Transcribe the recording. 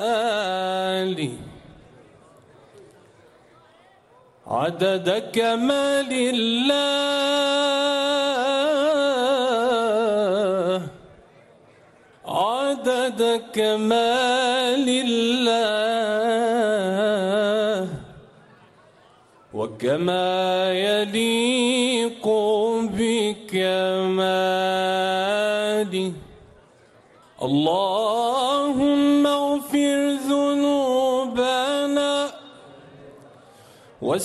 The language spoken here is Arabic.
عدد كمال الله، عدد كمال الله، وكما يليق بكماله. اللهم اغفر